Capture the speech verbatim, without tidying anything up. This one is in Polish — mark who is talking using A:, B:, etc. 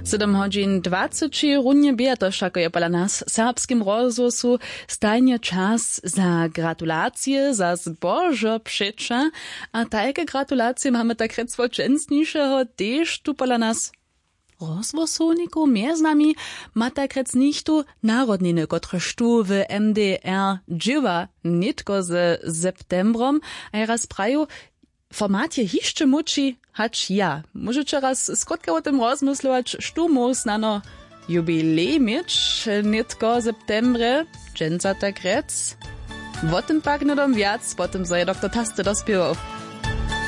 A: Siedem hodźin dwadzeci runje bieto všako je pola nas serbskim rozgłosu stajnie czas za gratulacje, za zbożo przycza, a takie gratulacje mamy tak recwo częstniejszego też tu pola nas. Rozgłosowniku między nami ma tak rec nichtu narodniny, kotreż tu w M D R dżywa nitko z septembrom, a raz praju formacie hiszcze muci, hacz ja. Możecie raz skrótko o tym rozmyslować, sztu mus nano jubilej mieć, nitko septembre, dżęca tak rec. O tym pak nedom wiac, potem zaje doktor Taste dospiewał.